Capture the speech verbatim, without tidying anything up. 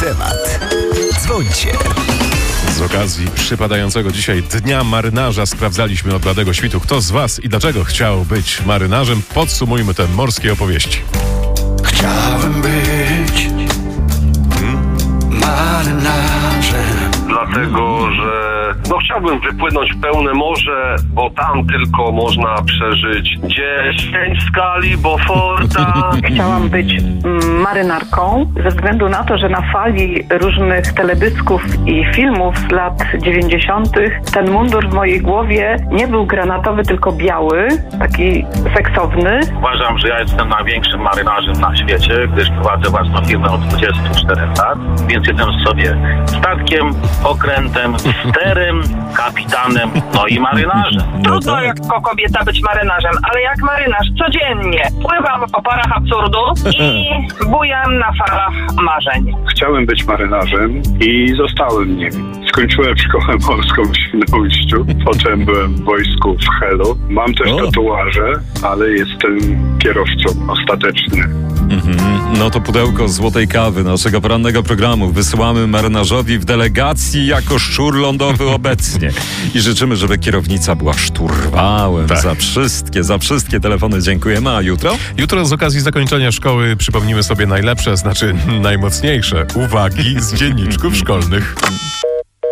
temat. Dzwońcie. Z okazji przypadającego dzisiaj Dnia Marynarza sprawdzaliśmy od bladego świtu, kto z was i dlaczego chciał być marynarzem. Podsumujmy te morskie opowieści. Chciałem być hmm? marynarzem. Dlatego, że no chciałbym wypłynąć w pełne morze, bo tam tylko można przeżyć dziesięć skali Beauforta. Chciałam być mm, marynarką ze względu na to, że na fali różnych teledysków i filmów z lat dziewięćdziesiątych ten mundur w mojej głowie nie był granatowy, tylko biały, taki seksowny. Uważam, że ja jestem największym marynarzem na świecie, gdyż prowadzę własną firmę od dwudziestu czterech lat, więc jestem sobie statkiem, okrętem, sterem, kapitanem, no i marynarzem. Trudno jako kobieta być marynarzem, ale jak marynarz codziennie pływam w oparach absurdu i bujam na falach marzeń. Chciałem być marynarzem i zostałem nim. Skończyłem szkołę morską w Świnoujściu, potem byłem w wojsku w Helu. Mam też O. tatuaże, ale jestem kierowcą ostatecznym. Mhm. No to pudełko złotej kawy naszego porannego programu wysyłamy marynarzowi w delegacji jako szczur lądowy obecnie. I życzymy, żeby kierownica była szturwałem. Tak. Za wszystkie, za wszystkie telefony dziękujemy. A jutro? Jutro z okazji zakończenia szkoły przypomnimy sobie najlepsze, znaczy najmocniejsze uwagi z dzienniczków szkolnych.